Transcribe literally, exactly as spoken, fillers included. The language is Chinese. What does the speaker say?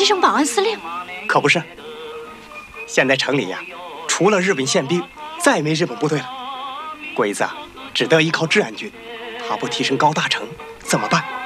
提升保安司令？ 可不是。现在城里呀，除了日本宪兵，再没日本部队了。鬼子啊，只得依靠治安军，他不提升高大成怎么办？